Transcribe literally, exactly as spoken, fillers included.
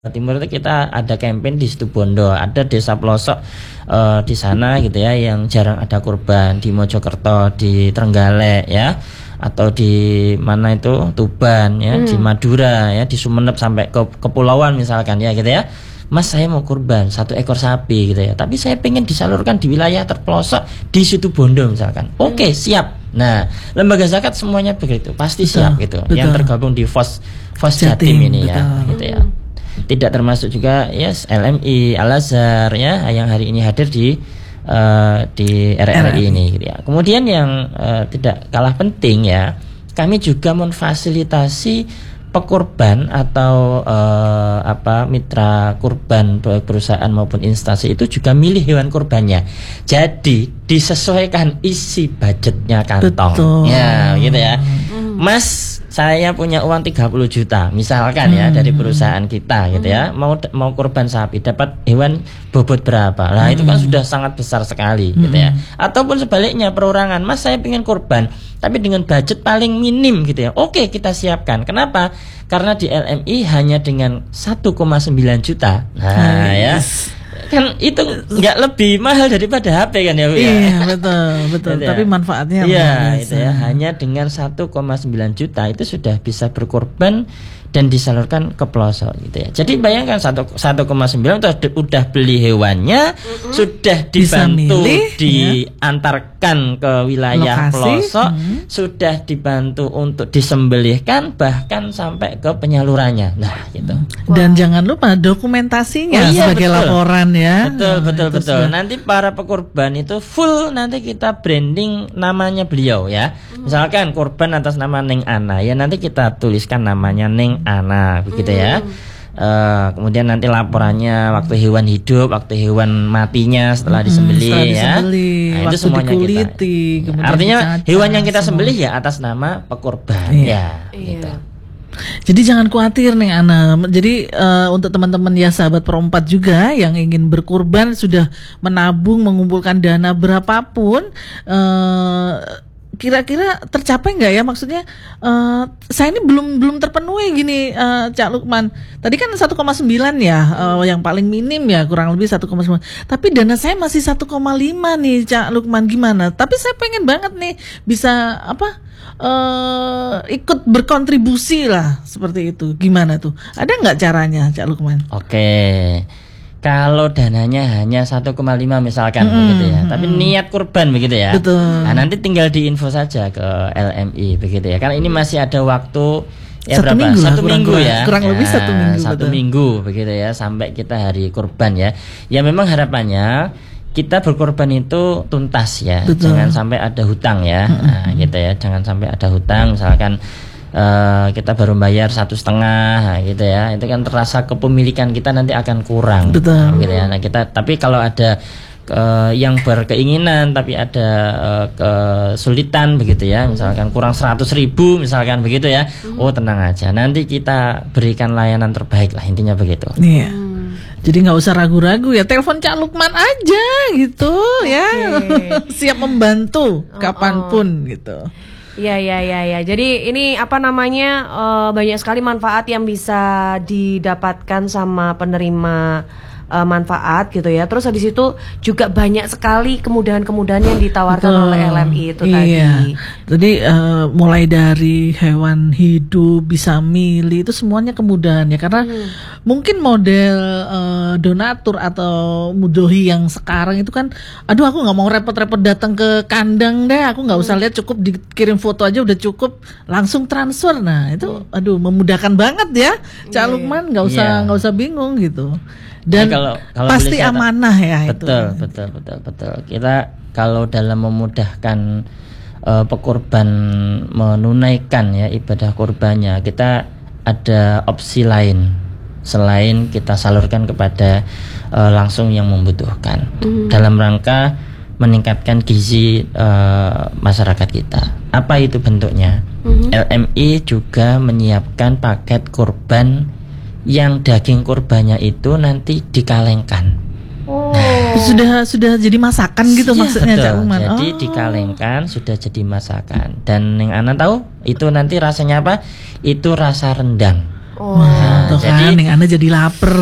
Timur itu kita ada campaign di Situbondo, ada desa pelosok uh, di sana gitu ya yang jarang ada kurban, di Mojokerto, di Trenggalek ya, atau di mana itu Tuban ya, hmm. di Madura ya, di Sumeneb sampai ke kepulauan misalkan ya gitu ya. Mas, saya mau kurban satu ekor sapi gitu ya, tapi saya pengen disalurkan di wilayah terpelosok di Situbondo misalkan. Oke, okay, siap. Nah, lembaga zakat semuanya begitu, pasti betul, siap gitu. Betul. Yang tergabung di F O S F O S Jatim, Jatim ini betul. Ya, gitu ya. Tidak termasuk juga ya yes, L M I, Al-Azhar ya yang hari ini hadir di uh, di R R I ini gitu ya. Kemudian yang uh, tidak kalah penting ya, kami juga memfasilitasi pekurban atau uh, apa mitra kurban perusahaan maupun instansi itu juga milih hewan kurbannya. Jadi disesuaikan isi budgetnya kantong. Betul. Ya, gitu ya. Mas, saya punya uang tiga puluh juta misalkan ya hmm. dari perusahaan kita gitu ya, mau mau kurban sapi, dapat hewan bobot berapa. Nah, hmm. itu kan sudah sangat besar sekali hmm. gitu ya. Ataupun sebaliknya perorangan, Mas saya pengen kurban tapi dengan budget paling minim gitu ya. Oke, kita siapkan. Kenapa? Karena di L M I hanya dengan satu koma sembilan juta. Nah, hmm. ya. Kan itu nggak lebih mahal daripada H P kan ya Bu? Iya betul betul. Gitu tapi ya. Manfaatnya iya itu ya, hanya dengan satu koma sembilan juta itu sudah bisa berkorban dan disalurkan ke pelosok gitu ya. Jadi bayangkan satu koma sembilan itu udah beli hewannya, mm-hmm. sudah dibantu milih, diantarkan ya. Ke wilayah lokasi, pelosok, mm-hmm. sudah dibantu untuk disembelihkan bahkan sampai ke penyalurannya. Nah, gitu. Dan wow. jangan lupa dokumentasinya oh, iya, sebagai betul. Laporan ya. Betul nah, betul betul. Sudah. Nanti para pekurban itu full nanti kita branding namanya beliau ya. Mm-hmm. Misalkan kurban atas nama Neng Ana ya, nanti kita tuliskan namanya Neng Ana begitu ya. Uh, kemudian nanti laporannya waktu hewan hidup, waktu hewan matinya setelah disembelih hmm, setelah ya. Disembelih, nah, itu semuanya dikuliti, kita. Artinya dicaca, hewan yang kita sembelih ya atas nama pekurban iya. ya. Gitu. Iya. Jadi jangan khawatir nih Ana. Jadi uh, untuk teman-teman ya sahabat perempat juga yang ingin berkurban sudah menabung mengumpulkan dana berapapun. Uh, Kira-kira tercapai nggak ya, maksudnya uh, saya ini belum belum terpenuhi gini uh, Cak Lukman. Tadi kan satu koma sembilan ya uh, yang paling minim ya kurang lebih satu koma sembilan. Tapi dana saya masih satu koma lima nih Cak Lukman, gimana? Tapi saya pengen banget nih bisa apa uh, ikut berkontribusi lah seperti itu. Gimana tuh? Ada nggak caranya Cak Lukman? Oke. Kalau dananya hanya satu koma lima misalkan hmm, begitu ya, tapi hmm. niat kurban begitu ya. Betul. Nah, nanti tinggal diinfo saja ke L M I begitu ya. Karena ini masih ada waktu ya satu berapa? Minggu satu kurang, minggu kurang, ya. Kurang lebih ya, satu minggu. Satu betul. minggu begitu ya sampai kita hari kurban ya. Ya memang harapannya kita berkorban itu tuntas ya. Betul. Jangan sampai ada hutang ya. Hmm. Nah, gitu ya. Jangan sampai ada hutang misalkan Uh, kita baru bayar satu setengah gitu ya, itu kan terasa kepemilikan kita nanti akan kurang. Betul. Gitu ya. Nah kita tapi kalau ada uh, yang berkeinginan tapi ada uh, kesulitan begitu ya, misalkan kurang seratus ribu misalkan begitu ya, oh tenang aja, nanti kita berikan layanan terbaik lah intinya begitu. Iya. Jadi nggak usah ragu-ragu ya, telepon Cak Lukman aja gitu okay. ya, siap membantu oh, kapanpun oh. gitu. Ya ya ya ya. Jadi ini apa namanya uh, banyak sekali manfaat yang bisa didapatkan sama penerima uh, manfaat gitu ya. Terus habis itu juga banyak sekali kemudahan-kemudahan yang ditawarkan Betul. Oleh L M I itu iya. tadi. Jadi uh, mulai dari hewan hidup bisa milih itu semuanya kemudahan ya, karena hmm. mungkin model uh, donatur atau mudohi yang sekarang itu kan, aduh aku nggak mau repot-repot datang ke kandang deh, aku nggak usah lihat, cukup dikirim foto aja udah cukup, langsung transfer. Nah itu, aduh memudahkan banget ya, Cak Lukman, nggak usah nggak yeah. usah bingung gitu. Dan ya, kalau, kalau pasti amanah ya betul, itu. Betul betul betul betul. Kita kalau dalam memudahkan uh, pekurban menunaikan ya ibadah kurbannya, kita ada opsi lain selain kita salurkan kepada uh, langsung yang membutuhkan mm. dalam rangka meningkatkan gizi uh, masyarakat kita. Apa itu bentuknya? Mm-hmm. L M I juga menyiapkan paket kurban yang daging kurbannya itu nanti dikalengkan. Oh. Nah, sudah sudah jadi masakan gitu ya, maksudnya Cak Lukman. Jadi oh. dikalengkan sudah jadi masakan. Dan yang Ana tahu itu nanti rasanya apa? Itu rasa rendang. Oh. Wah, tuh jadi- kan, yang Ana jadi lapar